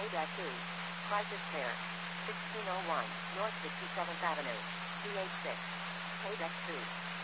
K-2. Crisis Fair. 1601, North 67th Avenue. CH6. K-2.